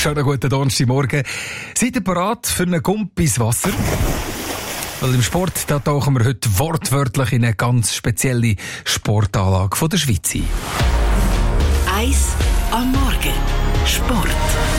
Schönen guten Donnerstagmorgen. Seid ihr bereit für einen Gump ins Wasser? Weil im Sport, da tauchen wir heute wortwörtlich in eine ganz spezielle Sportanlage von der Schweiz ein. 1 am Morgen. Sport.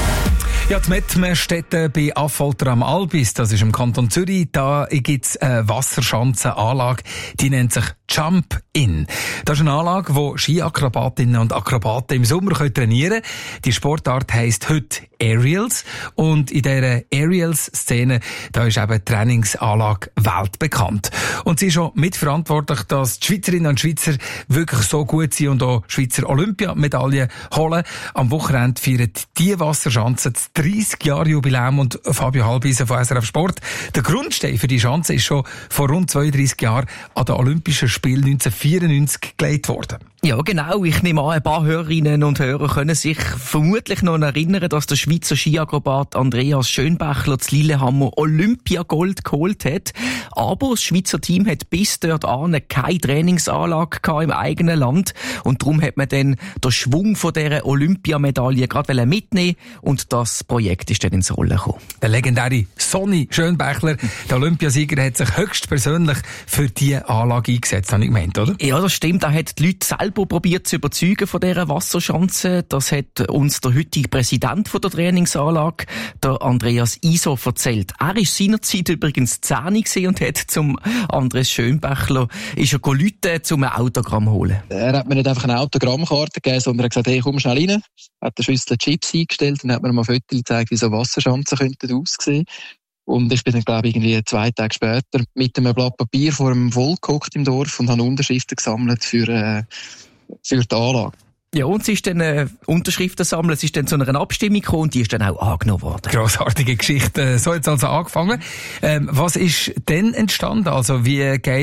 Ja, die Mettmerstätte bei Affolter am Albis, das ist im Kanton Zürich, da gibt's eine Wasserschanzenanlage, die nennt sich Jump-In. Das ist eine Anlage, wo Skiakrobatinnen und Akrobaten im Sommer trainieren können. Die Sportart heisst heute Aerials und in dieser Aerials-Szene, da ist eben die Trainingsanlage weltbekannt. Und sie ist schon mitverantwortlich, dass die Schweizerinnen und Schweizer wirklich so gut sind und auch Schweizer Olympiamedaillen holen. Am Wochenende feiert die Wasserschanze das 30-Jahr-Jubiläum und Fabio Halbisen von SRF Sport. Der Grundstein für die Schanze ist schon vor rund 32 Jahren an den Olympischen Spielen 1994 gelegt worden. Ja, genau. Ich nehme an, ein paar Hörerinnen und Hörer können sich vermutlich noch erinnern, dass der Schweizer Skiakrobat Andreas Schönbächler zu Lillehammer Olympiagold geholt hat. Aber das Schweizer Team hat bis dort keine Trainingsanlage gehabt im eigenen Land. Und darum hat man dann den Schwung von dieser Olympiamedaille gerade mitnehmen und das Projekt ist dann ins Rollen gekommen. Der legendäre Sonny Schönbächler, der Olympiasieger, hat sich höchstpersönlich für diese Anlage eingesetzt, habe ich gemeint, oder? Ja, das stimmt. Er hat die Leute selber probiert zu überzeugen von dieser Wasserschanze. Das hat uns der heutige Präsident von der Trainingsanlage, der Andreas Iso, erzählt. Er war seinerzeit übrigens 10 und hat zum Andres Schönbächler rufen, um ein Autogramm holen. Er hat mir nicht einfach eine Autogrammkarte gegeben, sondern er hat gesagt, hey, komm schnell rein. Er hat eine Schüssel Chips eingestellt und hat mir mal Fotos gezeigt, wie so Wasserschanzen könnten aussehen. Und ich bin dann, glaube ich, irgendwie 2 Tage später mit einem Blatt Papier vor einem Volk gehockt im Dorf und habe Unterschriften gesammelt für die Anlage. Ja, und sie ist dann Unterschriften sammeln, es ist dann zu einer Abstimmung gekommen und die ist dann auch angenommen worden. Grossartige Geschichte. So jetzt also angefangen. Was ist denn entstanden? Also wie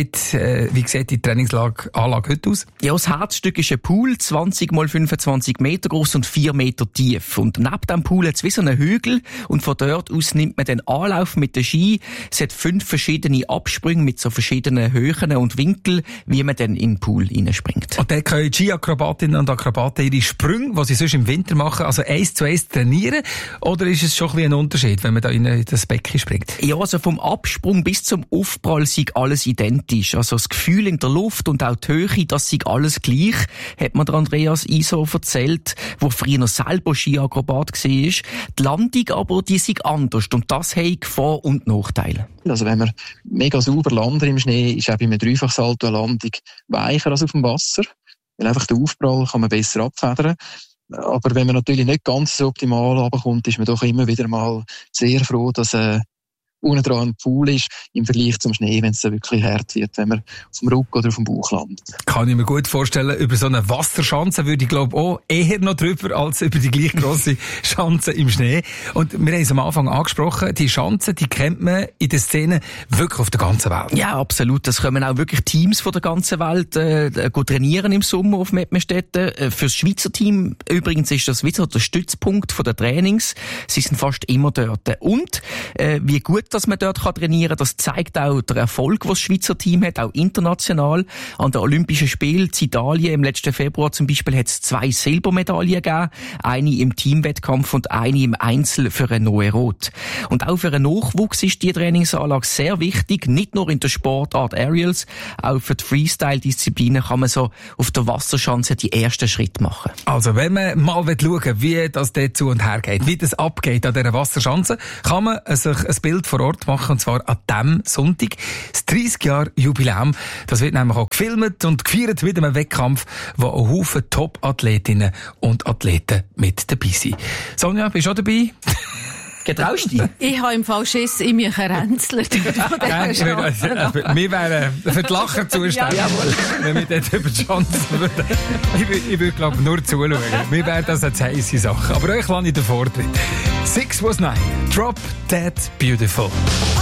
sieht die Trainingsanlage heute aus? Ja, das Herzstück ist ein Pool, 20 x 25 Meter groß und 4 Meter tief. Und neben dem Pool hat es wie so einen Hügel und von dort aus nimmt man den Anlauf mit den Ski. Es hat 5 verschiedene Absprünge mit so verschiedenen Höhen und Winkeln, wie man dann in den Pool reinspringt. Und dann können Ski-Akrobatinnen und Akrobaten ihre Sprünge, die sie sonst im Winter machen, also 1:1 trainieren? Oder ist es schon ein bisschen ein Unterschied, wenn man da in das Becken springt? Ja, also vom Absprung bis zum Aufprall sei alles identisch. Also das Gefühl in der Luft und auch die Höhe, das sei alles gleich, hat mir der Andreas Iso erzählt, der früher selber Skiakrobat war. Die Landung aber, die sei anders und das hat Vor- und Nachteile. Also wenn man mega sauber landet im Schnee, ist auch bei einem Dreifachsalto eine Landung weicher als auf dem Wasser. Weil einfach den Aufprall kann man besser abfedern. Aber wenn man natürlich nicht ganz so optimal runterkommt, ist man doch immer wieder mal sehr froh, dass unten dran ein Pool ist, im Vergleich zum Schnee, wenn es dann wirklich hart wird, wenn man auf dem Rücken oder auf dem Bauch landet. Kann ich mir gut vorstellen, über so eine Wasserschanze würde ich glaube auch eher noch drüber, als über die gleich grosse Schanze im Schnee. Und wir haben es am Anfang angesprochen, die Schanze, die kennt man in der Szene wirklich auf der ganzen Welt. Ja, absolut. Das kommen auch wirklich Teams von der ganzen Welt trainieren im Sommer auf Mettmerstätte. Fürs Schweizer Team übrigens ist das wieder der Stützpunkt der Trainings. Sie sind fast immer dort. Und wie gut dass man dort trainieren kann, das zeigt auch der Erfolg, den das Schweizer Team hat, auch international. An den Olympischen Spielen in Italien im letzten Februar zum Beispiel hat es 2 Silbermedaillen gegeben, eine im Teamwettkampf und eine im Einzel für eine Noe Roth. Und auch für einen Nachwuchs ist die Trainingsanlage sehr wichtig, nicht nur in der Sportart Aerials, auch für die Freestyle-Disziplinen kann man so auf der Wasserschanze die ersten Schritte machen. Also wenn man mal schauen will, wie das dort zu und her geht, wie das abgeht an dieser Wasserschanze, kann man sich ein Bild vor Ort machen, und zwar an diesem Sonntag. Das 30-Jahr-Jubiläum, das wird nämlich auch gefilmt und gefeiert mit einem Wettkampf, wo ein Haufen Top-Athletinnen und Athleten mit dabei sind. Sonja, bist du auch dabei? Getraust du dich? Ich habe im Fall Schiss in mich geränzelt. Wir wären für die Lachen zuständig, wenn wir dort über die Chance würden. Ich würde, glaube ich, nur zuschauen. Mir wäre das eine heisse Sache. Aber euch lasse ich den Vortritt. 6 was 9. Drop Dead Beautiful.